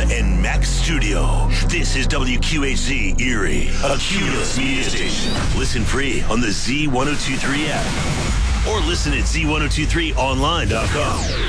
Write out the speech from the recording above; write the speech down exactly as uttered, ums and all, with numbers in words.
Garcia and Max Studio. This is W Q H Z Erie, a Cumulus media station. Listen free on the Z ten twenty-three app or listen at Z ten twenty-three online dot com.